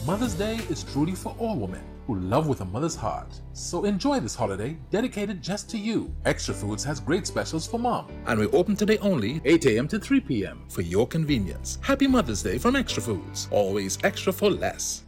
Mother's Day is truly for all women who love with a mother's heart. So enjoy this holiday dedicated just to you. Extra Foods has great specials for mom. And we're open today only 8 a.m. to 3 p.m. for your convenience. Happy Mother's Day from Extra Foods. Always extra for less.